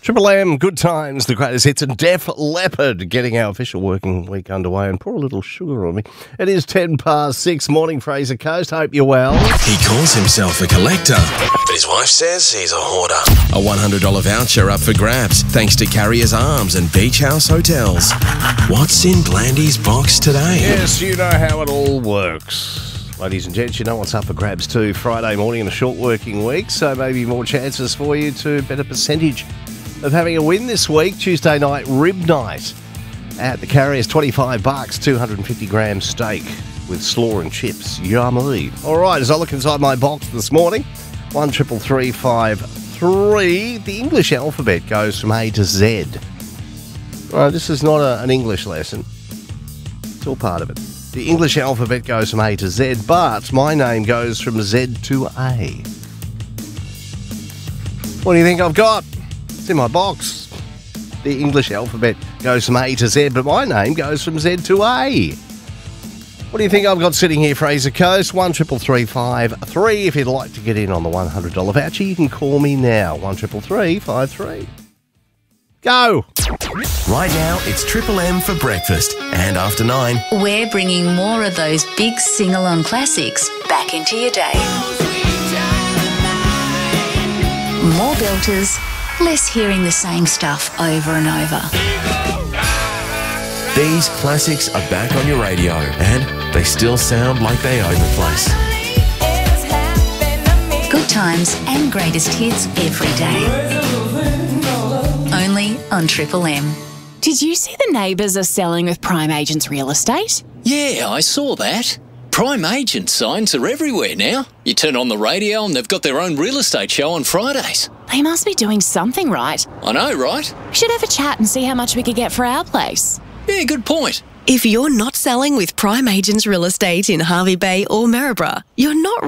Triple M, Good Times, the greatest hits, and Def Leppard getting our official working week underway. And pour a little sugar on me. It is 6:10, morning, Fraser Coast. Hope you're well. He calls himself a collector, but his wife says he's a hoarder. A $100 voucher up for grabs, thanks to Carrier's Arms and Beach House Hotels. What's in Blandy's box today? Yes, you know how it all works. Ladies and gents, you know what's up for grabs too. Friday morning in a short working week, so maybe more chances for you to better percentage of having a win this week. Tuesday night rib night at the Carriers, $25, 250 gram steak with slaw and chips. Yummy. All right, as I look inside my box this morning, 133353. The English alphabet goes from A to Z. This is not an English lesson. It's all part of it. The English alphabet goes from A to Z, but my name goes from Z to A. What do you think I've got? It's in my box. The English alphabet goes from A to Z, but my name goes from Z to A. What do you think I've got sitting here, Fraser Coast? 133353. If you'd like to get in on the $100 voucher, you can call me now. 133353. Go! Right now, it's Triple M for breakfast. And after 9, we're bringing more of those big sing-along classics back into your day. More belters, less hearing the same stuff over and over. these classics are back on your radio, and they still sound like they own the place. Good times and greatest hits every day. Only on Triple M. Did you see the neighbours are selling with Prime Agents Real Estate? Yeah, I saw that. Prime Agent signs are everywhere now. You turn on the radio and they've got their own real estate show on Fridays. They must be doing something right. I know, right? We should have a chat and see how much we could get for our place. Yeah, good point. If you're not selling with Prime Agents Real Estate in Hervey Bay or Maryborough, you're not